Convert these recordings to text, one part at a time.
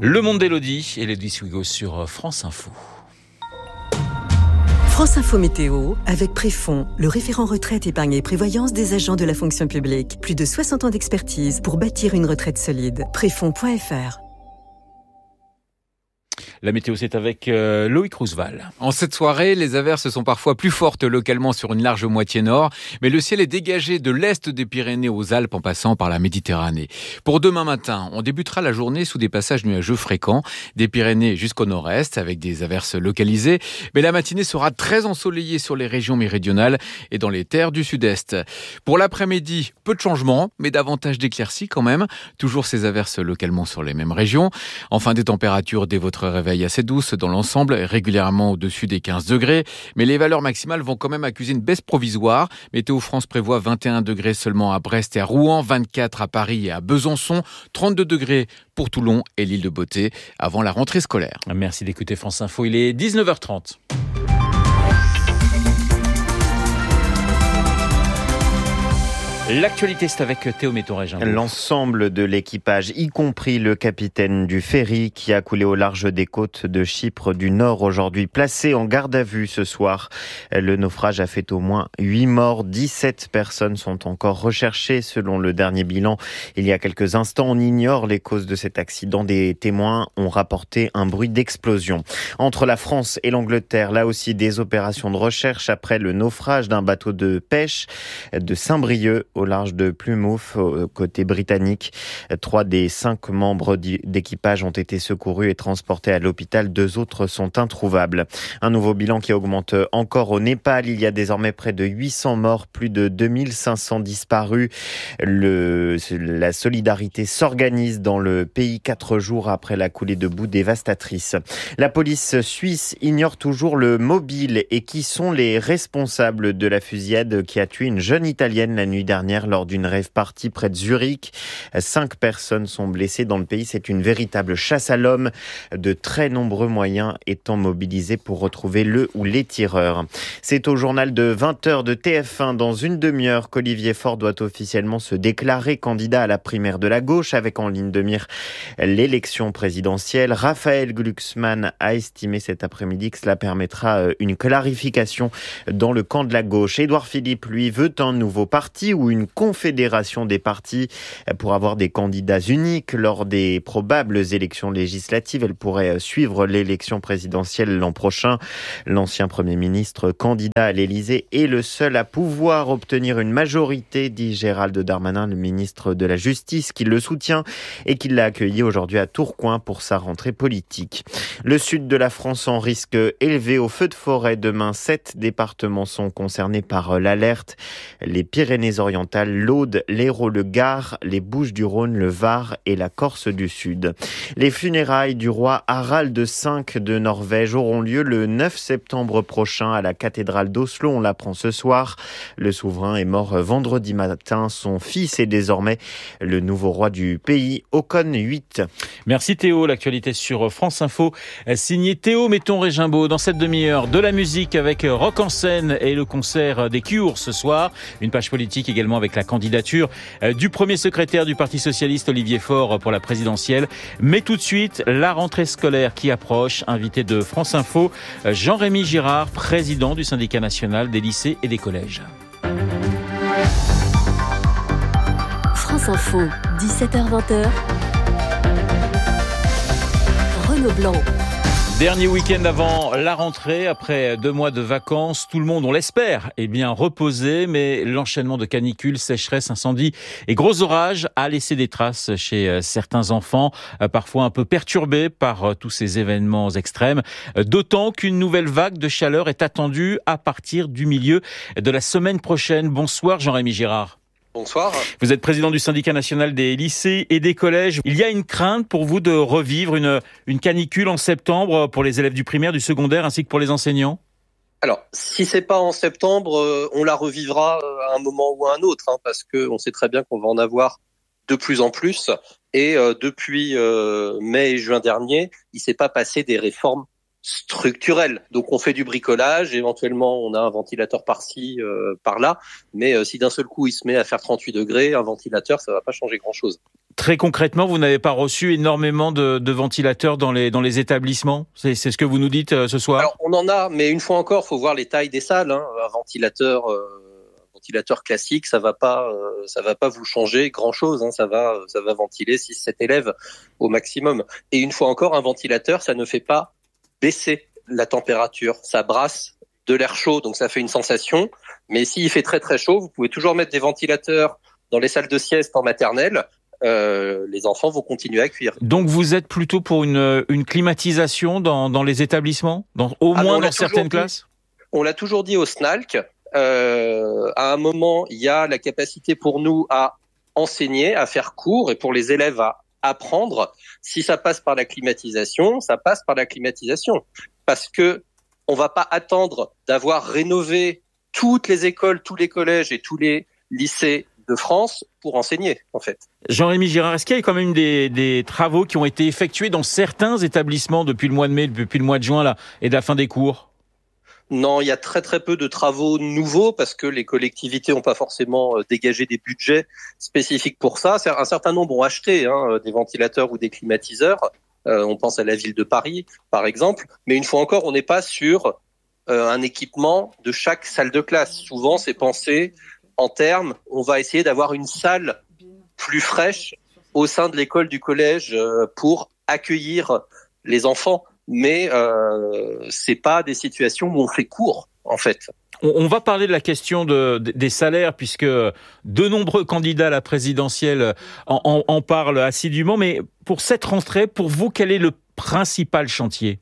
Le monde d'Élodie et Élodie Swigo sur France Info. France Info Météo avec Préfond, le référent retraite, épargne et prévoyance des agents de la fonction publique. Plus de 60 ans d'expertise pour bâtir une retraite solide. Préfond.fr. La météo, c'est avec Loïc Roosevelt. En cette soirée, les averses sont parfois plus fortes localement sur une large moitié nord, mais le ciel est dégagé de l'est des Pyrénées aux Alpes en passant par la Méditerranée. Pour demain matin, on débutera la journée sous des passages nuageux fréquents, des Pyrénées jusqu'au nord-est avec des averses localisées, mais la matinée sera très ensoleillée sur les régions méridionales et dans les terres du sud-est. Pour l'après-midi, peu de changements, mais davantage d'éclaircies quand même. Toujours ces averses localement sur les mêmes régions. Enfin, des températures dès votre réveil assez douce dans l'ensemble, régulièrement au-dessus des 15 degrés, mais les valeurs maximales vont quand même accuser une baisse provisoire. Météo France prévoit 21 degrés seulement à Brest et à Rouen, 24 à Paris et à Besançon, 32 degrés pour Toulon et l'île de Beauté avant la rentrée scolaire. Merci d'écouter France Info, il est 19h30. L'actualité, c'est avec Théo Méton-Régin. L'ensemble de l'équipage, y compris le capitaine du ferry qui a coulé au large des côtes de Chypre du Nord aujourd'hui, placé en garde à vue ce soir. Le naufrage a fait au moins 8 morts, 17 personnes sont encore recherchées selon le dernier bilan. Il y a quelques instants, on ignore les causes de cet accident. Des témoins ont rapporté un bruit d'explosion. Entre la France et l'Angleterre, là aussi des opérations de recherche après le naufrage d'un bateau de pêche de Saint-Brieuc au large de Plymouth, côté britannique. 3 des 5 membres d'équipage ont été secourus et transportés à l'hôpital. 2 autres sont introuvables. Un nouveau bilan qui augmente encore au Népal. Il y a désormais près de 800 morts, plus de 2500 disparus. La solidarité s'organise dans le pays 4 jours après la coulée de boue dévastatrice. La police suisse ignore toujours le mobile et qui sont les responsables de la fusillade qui a tué une jeune Italienne la nuit dernière lors d'une rave party près de Zurich. 5 personnes sont blessées dans le pays. C'est une véritable chasse à l'homme, de très nombreux moyens étant mobilisés pour retrouver le ou les tireurs. C'est au journal de 20h de TF1 dans une demi-heure qu'Olivier Faure doit officiellement se déclarer candidat à la primaire de la gauche avec en ligne de mire l'élection présidentielle. Raphaël Glucksmann a estimé cet après-midi que cela permettra une clarification dans le camp de la gauche. Édouard Philippe, lui, veut un nouveau parti ou une confédération des partis pour avoir des candidats uniques lors des probables élections législatives. Elle pourrait suivre l'élection présidentielle l'an prochain. L'ancien Premier ministre candidat à l'Élysée est le seul à pouvoir obtenir une majorité, dit Gérald Darmanin, le ministre de la Justice, qui le soutient et qui l'a accueilli aujourd'hui à Tourcoing pour sa rentrée politique. Le sud de la France en risque élevé au feu de forêt. Demain, 7 départements sont concernés par l'alerte. Les Pyrénées-Orientales, l'Aude, l'Hérault, le Gard, les Bouches-du-Rhône, le Var et la Corse du Sud. Les funérailles du roi Harald V de Norvège auront lieu le 9 septembre prochain à la cathédrale d'Oslo. On l'apprend ce soir. Le souverain est mort vendredi matin. Son fils est désormais le nouveau roi du pays, Haakon VIII. Merci Théo. L'actualité sur France Info, signé Théo Méton-Régimbaud. Dans cette demi-heure, de la musique avec Rock en scène et le concert des Cure ce soir. Une page politique également avec la candidature du premier secrétaire du Parti socialiste, Olivier Faure, pour la présidentielle. Mais tout de suite, la rentrée scolaire qui approche. Invité de France Info, Jean-Rémy Girard, président du syndicat national des lycées et des collèges. France Info, 17h-20h. Renaud Blanc. Dernier week-end avant la rentrée, après 2 mois de vacances, tout le monde, on l'espère, est bien reposé, mais l'enchaînement de canicules, sécheresse, incendies et gros orages a laissé des traces chez certains enfants, parfois un peu perturbés par tous ces événements extrêmes, d'autant qu'une nouvelle vague de chaleur est attendue à partir du milieu de la semaine prochaine. Bonsoir Jean-Rémy Girard. Bonsoir. Vous êtes président du syndicat national des lycées et des collèges. Il y a une crainte pour vous de revivre une canicule en septembre pour les élèves du primaire, du secondaire ainsi que pour les enseignants ? Alors, si c'est pas en septembre, on la revivra à un moment ou à un autre, parce que on sait très bien qu'on va en avoir de plus en plus. Et depuis mai et juin dernier, il s'est pas passé des réformes structurelles. Donc on fait du bricolage, éventuellement on a un ventilateur par-ci, par-là, mais si d'un seul coup il se met à faire 38 degrés, un ventilateur, ça va pas changer grand-chose. Très concrètement, vous n'avez pas reçu énormément de ventilateurs dans les établissements? C'est ce que vous nous dites ce soir? Alors, on en a, mais une fois encore, faut voir les tailles des salles. Un ventilateur classique, ça va pas vous changer grand-chose. Ça va ventiler 6-7 élèves au maximum. Et une fois encore, un ventilateur, ça ne fait pas baisser la température. Ça brasse de l'air chaud, donc ça fait une sensation. Mais s'il fait très très chaud, vous pouvez toujours mettre des ventilateurs dans les salles de sieste en maternelle. Les enfants vont continuer à cuire. Donc vous êtes plutôt pour une climatisation dans les établissements, au moins dans certaines classes? On l'a toujours dit au SNALC. À un moment, il y a la capacité pour nous à enseigner, à faire cours, et pour les élèves à apprendre. Si ça passe par la climatisation, ça passe par la climatisation. Parce que on va pas attendre d'avoir rénové toutes les écoles, tous les collèges et tous les lycées de France pour enseigner, en fait. Jean-Rémy Girard, est-ce qu'il y a quand même des travaux qui ont été effectués dans certains établissements depuis le mois de mai, depuis le mois de juin là, et de la fin des cours? Non, il y a très très peu de travaux nouveaux parce que les collectivités n'ont pas forcément dégagé des budgets spécifiques pour ça. Un certain nombre ont acheté des ventilateurs ou des climatiseurs. On pense à la ville de Paris, par exemple. Mais une fois encore, on n'est pas sur un équipement de chaque salle de classe. Souvent, c'est pensé en termes, on va essayer d'avoir une salle plus fraîche au sein de l'école, du collège, pour accueillir les enfants. Mais c'est pas des situations où on fait cours, en fait. On va parler de la question des salaires, puisque de nombreux candidats à la présidentielle en parlent assidûment. Mais pour cette rentrée, pour vous, quel est le principal chantier?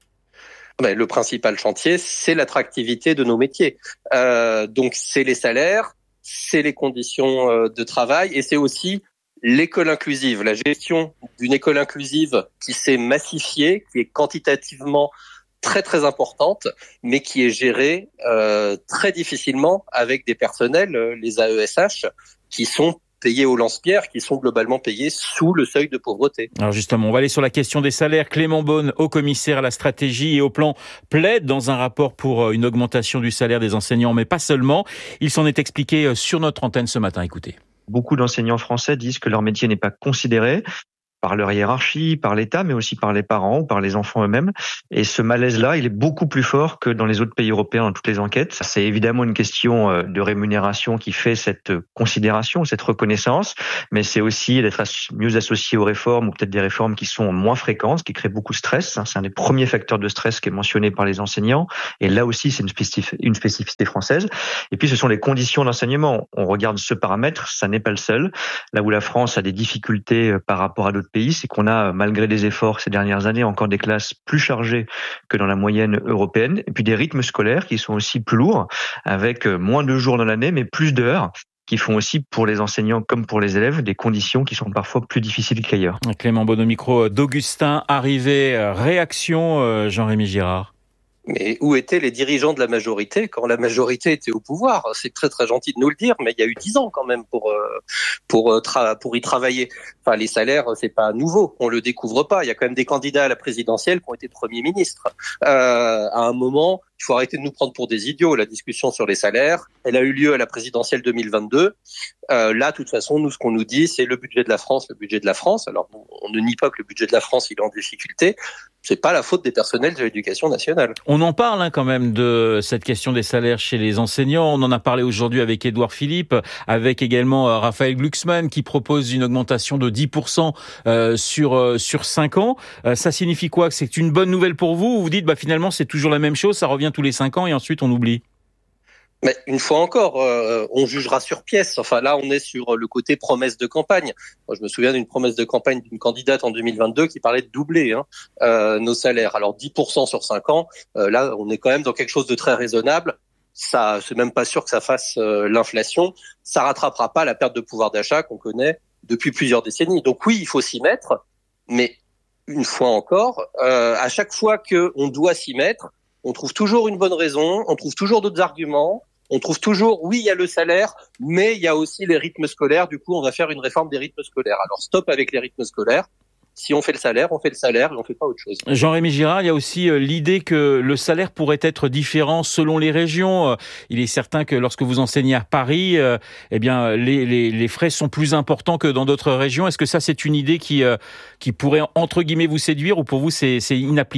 Le principal chantier, c'est l'attractivité de nos métiers. Donc, c'est les salaires, c'est les conditions de travail, et c'est aussi l'école inclusive, la gestion d'une école inclusive qui s'est massifiée, qui est quantitativement très très importante, mais qui est gérée très difficilement avec des personnels, les AESH, qui sont payés au lance-pierre, qui sont globalement payés sous le seuil de pauvreté. Alors justement, on va aller sur la question des salaires. Clément Beaune, haut commissaire à la stratégie et au plan, plaide dans un rapport pour une augmentation du salaire des enseignants, mais pas seulement. Il s'en est expliqué sur notre antenne ce matin. Écoutez. Beaucoup d'enseignants français disent que leur métier n'est pas considéré par leur hiérarchie, par l'État, mais aussi par les parents ou par les enfants eux-mêmes. Et ce malaise-là, il est beaucoup plus fort que dans les autres pays européens, dans toutes les enquêtes. C'est évidemment une question de rémunération qui fait cette considération, cette reconnaissance, mais c'est aussi d'être mieux associé aux réformes ou peut-être des réformes qui sont moins fréquentes, ce qui crée beaucoup de stress. C'est un des premiers facteurs de stress qui est mentionné par les enseignants. Et là aussi, c'est une spécificité française. Et puis, ce sont les conditions d'enseignement. On regarde ce paramètre, ça n'est pas le seul. Là où la France a des difficultés par rapport à d'autres pays, c'est qu'on a, malgré des efforts ces dernières années, encore des classes plus chargées que dans la moyenne européenne, et puis des rythmes scolaires qui sont aussi plus lourds, avec moins de jours dans l'année, mais plus d'heures, qui font aussi, pour les enseignants comme pour les élèves, des conditions qui sont parfois plus difficiles qu'ailleurs. Clément Beaune au micro d'Augustin Arrivé. Réaction, Jean-Rémy Girard. Mais où étaient les dirigeants de la majorité quand la majorité était au pouvoir? C'est très très gentil de nous le dire, mais il y a eu 10 ans quand même pour y travailler. Enfin, les salaires, c'est pas nouveau, on le découvre pas. Il y a quand même des candidats à la présidentielle qui ont été premiers ministres. À un moment, il faut arrêter de nous prendre pour des idiots. La discussion sur les salaires, elle a eu lieu à la présidentielle 2022. Là, de toute façon, nous, ce qu'on nous dit, c'est le budget de la France, le budget de la France. Alors, on ne nie pas que le budget de la France, il est en difficulté. C'est pas la faute des personnels de l'éducation nationale. On en parle quand même de cette question des salaires chez les enseignants. On en a parlé aujourd'hui avec Édouard Philippe, avec également Raphaël Glucksmann qui propose une augmentation de 10% sur 5 ans. Ça signifie quoi? Que c'est une bonne nouvelle pour vous? Ou vous dites finalement c'est toujours la même chose, ça revient tous les 5 ans et ensuite on oublie? Mais une fois encore, on jugera sur pièce. Enfin là, on est sur le côté promesse de campagne. Moi, je me souviens d'une promesse de campagne d'une candidate en 2022 qui parlait de doubler nos salaires. Alors 10% sur 5 ans, là, on est quand même dans quelque chose de très raisonnable. Ça, c'est même pas sûr que ça fasse l'inflation. Ça rattrapera pas la perte de pouvoir d'achat qu'on connaît depuis plusieurs décennies. Donc oui, il faut s'y mettre, mais une fois encore, à chaque fois qu'on doit s'y mettre, on trouve toujours une bonne raison, on trouve toujours d'autres arguments, on trouve toujours, oui, il y a le salaire, mais il y a aussi les rythmes scolaires, du coup, on va faire une réforme des rythmes scolaires. Alors, stop avec les rythmes scolaires. Si on fait le salaire, on fait le salaire et on fait pas autre chose. Jean-Rémy Girard, il y a aussi l'idée que le salaire pourrait être différent selon les régions. Il est certain que lorsque vous enseignez à Paris, eh bien, les frais sont plus importants que dans d'autres régions. Est-ce que ça, c'est une idée qui pourrait, entre guillemets, vous séduire ou pour vous, c'est inapplicable ?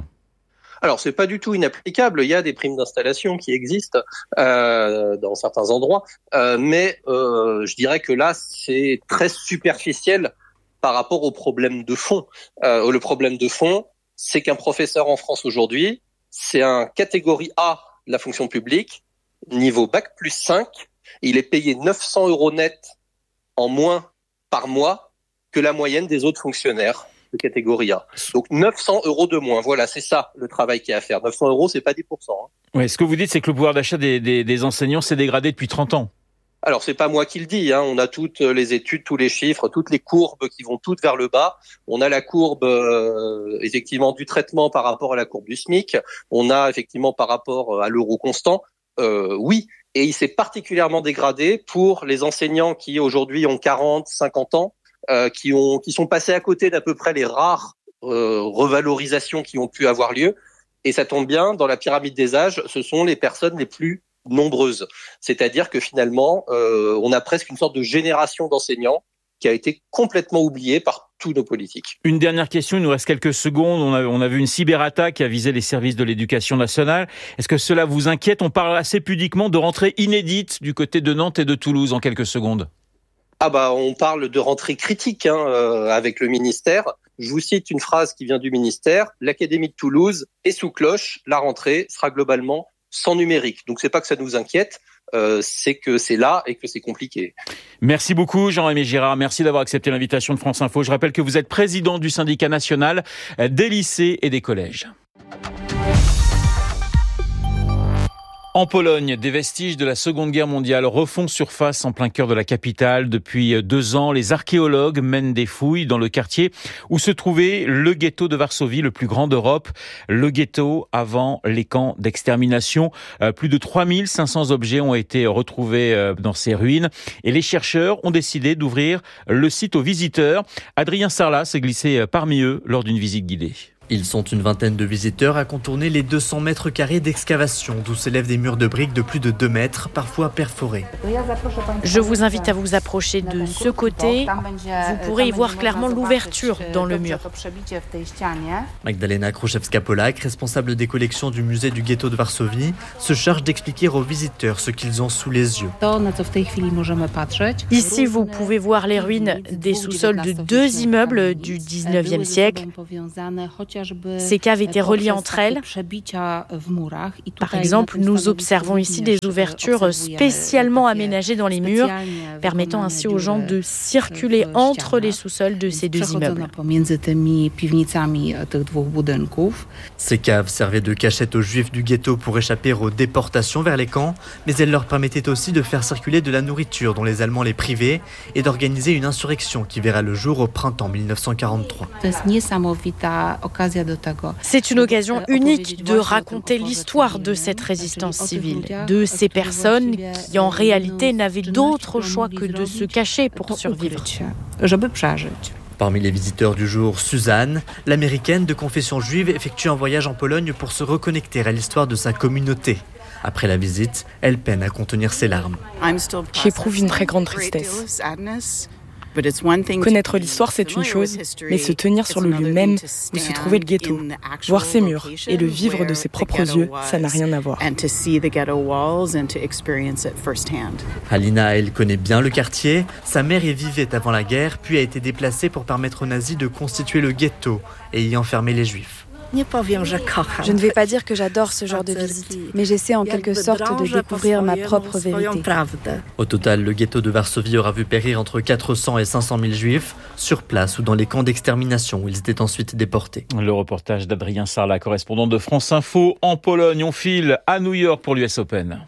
Alors, c'est pas du tout inapplicable. Il y a des primes d'installation qui existent dans certains endroits, mais je dirais que là, c'est très superficiel par rapport au problème de fond. Le problème de fond, c'est qu'un professeur en France aujourd'hui, c'est un catégorie A de la fonction publique, niveau bac plus 5. Il est payé 900 € net en moins par mois que la moyenne des autres fonctionnaires de catégorie A. Donc 900 € de moins. Voilà, c'est ça le travail qu'il y a à faire. 900 €, c'est pas 10%. Ouais, ce que vous dites, c'est que le pouvoir d'achat des enseignants s'est dégradé depuis 30 ans. Alors, c'est pas moi qui le dis, hein. On a toutes les études, tous les chiffres, toutes les courbes qui vont toutes vers le bas. On a la courbe, effectivement, du traitement par rapport à la courbe du SMIC. On a, effectivement, par rapport à l'euro constant. Oui. Et il s'est particulièrement dégradé pour les enseignants qui, aujourd'hui, ont 40, 50 ans, qui sont passés à côté d'à peu près les rares, revalorisations qui ont pu avoir lieu. Et ça tombe bien, dans la pyramide des âges, ce sont les personnes les plus nombreuses. C'est-à-dire que finalement, on a presque une sorte de génération d'enseignants qui a été complètement oubliée par tous nos politiques. Une dernière question, il nous reste quelques secondes. On a vu une cyberattaque qui a visé les services de l'éducation nationale. Est-ce que cela vous inquiète ? On parle assez pudiquement de rentrée inédite du côté de Nantes et de Toulouse en quelques secondes. On parle de rentrée critique avec le ministère. Je vous cite une phrase qui vient du ministère. L'Académie de Toulouse est sous cloche. La rentrée sera globalement sans numérique. Donc c'est pas que ça nous inquiète, c'est que c'est là et que c'est compliqué. Merci beaucoup Jean-Rémy Girard, merci d'avoir accepté l'invitation de France Info. Je rappelle que vous êtes président du syndicat national des lycées et des collèges. En Pologne, des vestiges de la Seconde Guerre mondiale refont surface en plein cœur de la capitale. Depuis 2 ans, les archéologues mènent des fouilles dans le quartier où se trouvait le ghetto de Varsovie, le plus grand d'Europe. Le ghetto avant les camps d'extermination. Plus de 3500 objets ont été retrouvés dans ces ruines. Et les chercheurs ont décidé d'ouvrir le site aux visiteurs. Adrien Sarlat s'est glissé parmi eux lors d'une visite guidée. Ils sont une vingtaine de visiteurs à contourner les 200 mètres carrés d'excavation d'où s'élèvent des murs de briques de plus de 2 mètres, parfois perforés. Je vous invite à vous approcher de ce côté. Vous pourrez y voir clairement l'ouverture dans le mur. Magdalena Kruszewska-Polak, responsable des collections du musée du ghetto de Varsovie, se charge d'expliquer aux visiteurs ce qu'ils ont sous les yeux. Ici, vous pouvez voir les ruines des sous-sols de 2 immeubles du 19e siècle. Ces caves étaient reliées entre elles. Par exemple, nous observons ici des ouvertures spécialement aménagées dans les murs, permettant ainsi aux gens de circuler entre les sous-sols de ces 2 immeubles. Ces caves servaient de cachette aux juifs du ghetto pour échapper aux déportations vers les camps, mais elles leur permettaient aussi de faire circuler de la nourriture dont les Allemands les privaient et d'organiser une insurrection qui verra le jour au printemps 1943. C'est une occasion unique de raconter l'histoire de cette résistance civile, de ces personnes qui en réalité n'avaient d'autre choix que de se cacher pour survivre. Parmi les visiteurs du jour, Suzanne, l'américaine de confession juive, effectue un voyage en Pologne pour se reconnecter à l'histoire de sa communauté. Après la visite, elle peine à contenir ses larmes. J'éprouve une très grande tristesse. Connaître l'histoire, c'est une chose, mais se tenir sur le lieu même où se trouvait le ghetto, voir ses murs et le vivre de ses propres yeux, ça n'a rien à voir. Halina, elle connaît bien le quartier. Sa mère y vivait avant la guerre, puis a été déplacée pour permettre aux nazis de constituer le ghetto et y enfermer les juifs. Je ne vais pas dire que j'adore ce genre de visite, mais j'essaie en quelque sorte de découvrir ma propre vérité. Au total, le ghetto de Varsovie aura vu périr entre 400 et 500 000 juifs, sur place ou dans les camps d'extermination où ils étaient ensuite déportés. Le reportage d'Adrien Sarlat, correspondant de France Info en Pologne. On file à New York pour l'US Open.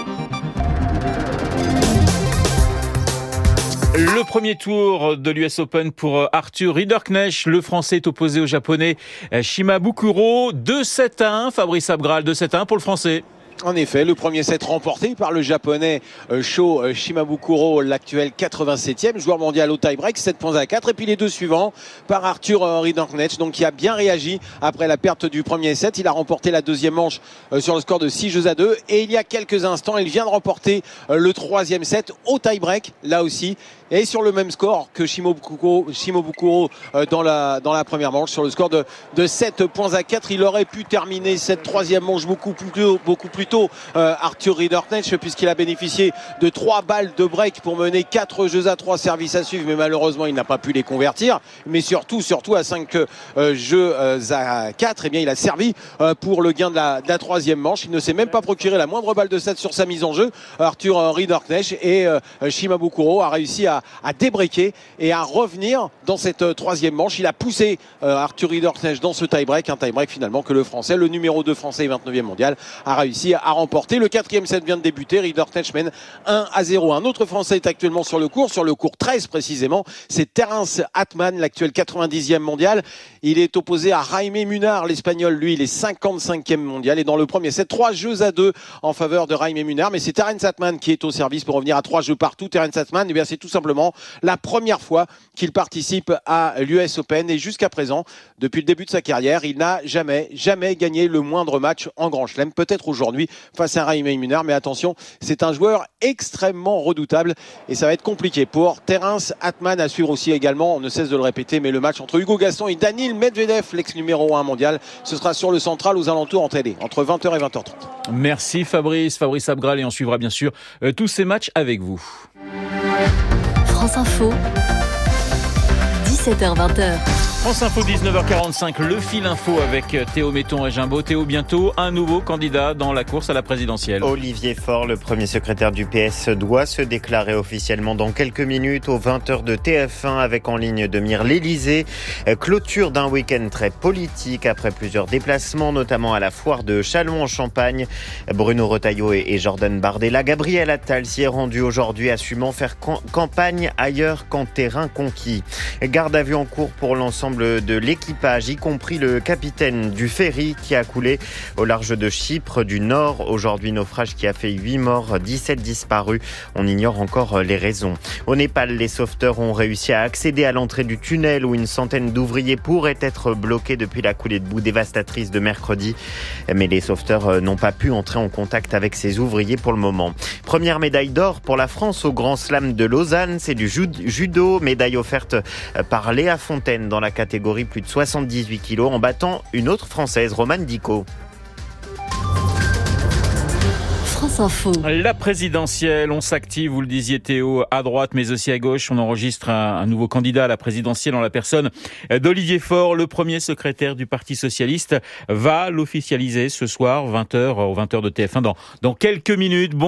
Le premier tour de l'US Open pour Arthur Rinderknecht. Le Français est opposé au Japonais Shimabukuro. 2-7-1. Fabrice Abgral, 2-7-1 pour le Français. En effet, le premier set remporté par le japonais Sho Shimabukuro, l'actuel 87e joueur mondial au tie-break, 7 points à 4. Et puis les deux suivants par Arthur Ridderknecht, donc qui a bien réagi après la perte du premier set. Il a remporté la deuxième manche sur le score de 6-2. Et il y a quelques instants, il vient de remporter le troisième set au tie-break, là aussi. Et sur le même score que Shimabukuro dans la première manche, sur le score de 7 points à 4. Il aurait pu terminer cette troisième manche beaucoup plus tôt, Arthur Ridderknecht, puisqu'il a bénéficié de 3 balles de break pour mener 4 jeux à 3 services à suivre, mais malheureusement il n'a pas pu les convertir. Mais surtout à 5 jeux à 4, eh bien, il a servi pour le gain de la troisième manche. Il ne s'est même pas procuré la moindre balle de 7 sur sa mise en jeu, Arthur Ridderknecht, et Shimabukuro a réussi à débreaker et à revenir dans cette troisième manche. Il a poussé Arthur Ridderknecht dans ce tie-break, un tie-break finalement que le Français, le numéro 2 français et 29e mondial, a réussi à remporter. Le quatrième set vient de débuter, Ridderknecht mène 1-0. Un autre Français est actuellement sur le court 13 précisément, c'est Terence Atman, l'actuel 90e mondial. Il est opposé à Jaime Munar, l'Espagnol, lui il est 55e mondial, et dans le premier set, 3 jeux à 2 en faveur de Jaime Munar, mais c'est Terence Atman qui est au service pour revenir à 3 jeux partout. Terence Atman, eh bien, c'est tout simplement la première fois qu'il participe à l'US Open, et jusqu'à présent, depuis le début de sa carrière, il n'a jamais gagné le moindre match en Grand Chelem. Peut-être aujourd'hui face à Jaime Munar, mais attention, c'est un joueur extrêmement redoutable et ça va être compliqué pour Terence Atman à suivre aussi également. On ne cesse de le répéter, mais le match entre Hugo Gaston et Daniil Medvedev, l'ex numéro 1 mondial, ce sera sur le central aux alentours en télé, entre 20h et 20h30. Merci Fabrice Abgral, et on suivra bien sûr tous ces matchs avec vous. France Info, 17h-20h. France Info, 19h45, le fil info avec Théo Metton-Régimbaud. Théo, bientôt un nouveau candidat dans la course à la présidentielle. Olivier Faure, le premier secrétaire du PS, doit se déclarer officiellement dans quelques minutes aux 20h de TF1 avec en ligne de mire l'Élysée. Clôture d'un week-end très politique après plusieurs déplacements, notamment à la foire de Châlons en Champagne. Bruno Retailleau et Jordan Bardella. Gabriel Attal s'y est rendu aujourd'hui, assumant faire campagne ailleurs qu'en terrain conquis. Garde à vue en cours pour l'ensemble de l'équipage, y compris le capitaine du ferry qui a coulé au large de Chypre du Nord. Aujourd'hui, naufrage qui a fait 8 morts, 17 disparus. On ignore encore les raisons. Au Népal, les sauveteurs ont réussi à accéder à l'entrée du tunnel où une centaine d'ouvriers pourraient être bloqués depuis la coulée de boue dévastatrice de mercredi. Mais les sauveteurs n'ont pas pu entrer en contact avec ces ouvriers pour le moment. Première médaille d'or pour la France au Grand Slam de Lausanne. C'est du judo, médaille offerte par Léa Fontaine dans la catégorie plus de 78 kilos en battant une autre Française, Romane Dicot. France Info. La présidentielle, on s'active, vous le disiez Théo, à droite mais aussi à gauche. On enregistre un nouveau candidat à la présidentielle en la personne d'Olivier Faure, le premier secrétaire du Parti Socialiste, va l'officialiser ce soir, 20h, aux 20h de TF1 dans quelques minutes.